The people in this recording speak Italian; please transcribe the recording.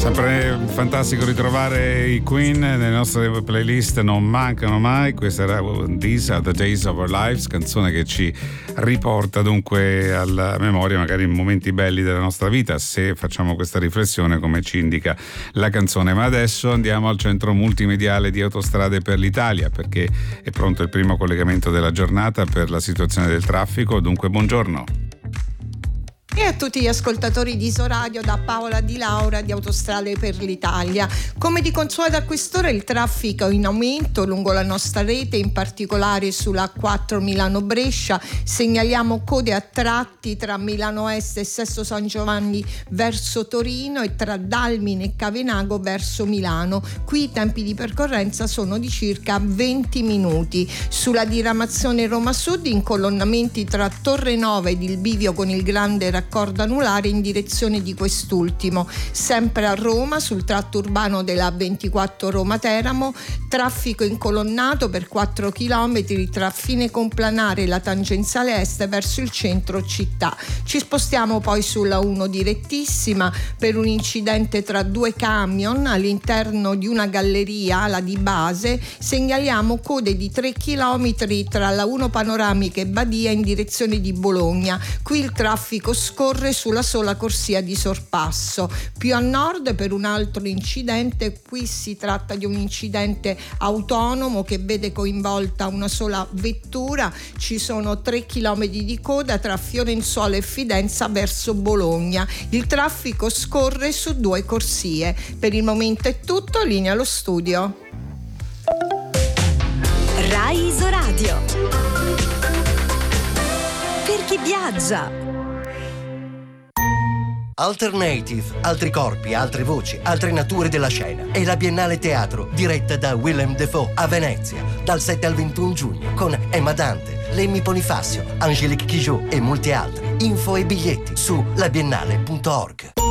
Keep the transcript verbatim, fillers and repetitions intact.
Sempre fantastico ritrovare i Queen nelle nostre playlist, non mancano mai. Questa era These Are the Days of Our Lives, canzone che ci riporta dunque alla memoria magari momenti belli della nostra vita, se facciamo questa riflessione come ci indica la canzone. Ma adesso andiamo al centro multimediale di Autostrade per l'Italia, perché è pronto il primo collegamento della giornata per la situazione del traffico. Dunque buongiorno. E a tutti gli ascoltatori di Isoradio da Paola Di Laura di Autostrade per l'Italia. Come di consueto a quest'ora il traffico in aumento lungo la nostra rete, in particolare sulla A quattro Milano-Brescia. Segnaliamo code a tratti tra Milano Est e Sesto San Giovanni verso Torino e tra Dalmine e Cavenago verso Milano. Qui i tempi di percorrenza sono di circa venti minuti. Sulla diramazione Roma Sud, incolonnamenti tra Torre Nova ed il bivio con il grande raccordo anulare in direzione di quest'ultimo. Sempre a Roma, sul tratto urbano della A ventiquattro Roma-Teramo, traffico incolonnato per quattro chilometri tra Fine Complanare e la tangenziale est verso il centro città. Ci spostiamo poi sulla uno direttissima per un incidente tra due camion all'interno di una galleria, la di base. Segnaliamo code di tre chilometri tra la uno Panoramica e Badia in direzione di Bologna. Qui il traffico scorre sulla sola corsia di sorpasso. Più a nord, per un altro incidente, qui si tratta di un incidente autonomo che vede coinvolta una sola vettura. Ci sono tre chilometri di coda tra Fiorenzuola e Fidenza verso Bologna. Il traffico scorre su due corsie. Per il momento è tutto, linea allo studio. Rai Isoradio, per chi viaggia. Alternative, altri corpi, altre voci, altre nature della scena. È la Biennale Teatro, diretta da Willem Dafoe a Venezia, dal sette al ventuno giugno, con Emma Dante, Lemmy Bonifacio, Angélique Kidjo e molti altri. Info e biglietti su labiennale punto org.